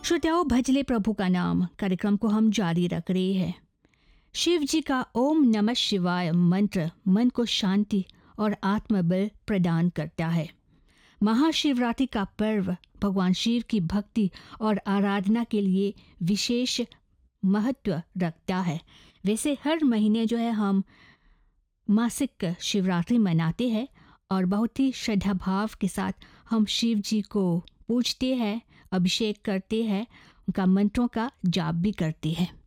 श्रोताओं, भजले प्रभु का नाम कार्यक्रम को हम जारी रख रहे हैं। शिव जी का ओम नमः शिवाय मंत्र मन को शांति और आत्मबल प्रदान करता है। महाशिवरात्रि का पर्व भगवान शिव की भक्ति और आराधना के लिए विशेष महत्व रखता है। वैसे हर महीने जो है हम मासिक शिवरात्रि मनाते हैं और बहुत ही श्रद्धा भाव के साथ हम शिव जी को पूजते हैं, अभिषेक करते हैं, उनका मंत्रों का जाप भी करते हैं।